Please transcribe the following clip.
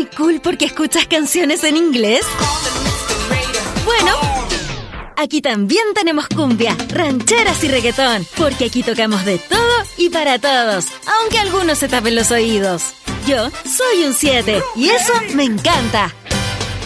tan cool porque escuchas canciones en inglés? Bueno, aquí también tenemos cumbia, rancheras y reggaetón, porque aquí tocamos de todo y para todos, aunque algunos se tapen los oídos. Yo soy un 7 y eso me encanta.